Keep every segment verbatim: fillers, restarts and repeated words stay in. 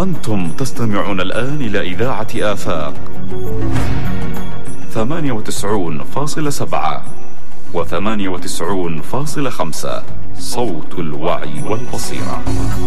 أنتم تستمعون الآن إلى إذاعة آفاق ثمانية وتسعون فاصلة سبعة وثمانية وتسعون فاصلة خمسة، صوت الوعي والبصيرة.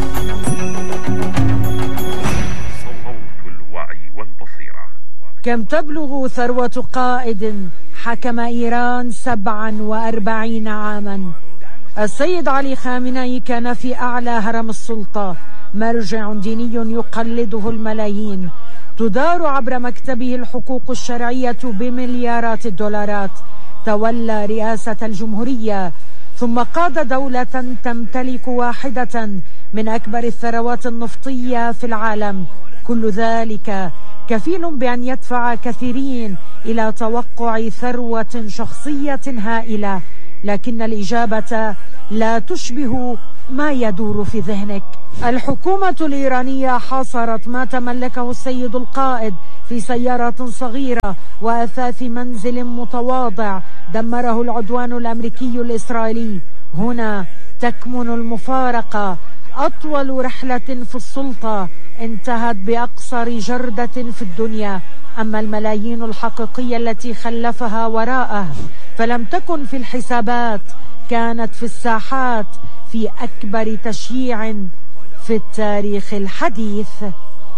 صوت الوعي والبصيرة. كم تبلغ ثروة قائد حكم إيران سبعا وأربعين عاما؟ السيد علي خامنئي كان في أعلى هرم السلطة، مرجع ديني يقلده الملايين، تدار عبر مكتبه الحقوق الشرعية بمليارات الدولارات. تولى رئاسة الجمهورية ثم قاد دولة تمتلك واحدة من أكبر الثروات النفطية في العالم. كل ذلك كفيل بأن يدفع كثيرين إلى توقع ثروة شخصية هائلة، لكن الإجابة لا تشبه ما يدور في ذهنك. الحكومة الإيرانية حاصرت ما تملكه السيد القائد في سيارة صغيرة وأثاث منزل متواضع دمره العدوان الأمريكي الإسرائيلي. هنا تكمن المفارقة. أطول رحلة في السلطة انتهت بأقصر جردة في الدنيا، أما الملايين الحقيقية التي خلفها وراءه فلم تكن في الحسابات، كانت في الساحات، في أكبر تشييع في التاريخ الحديث.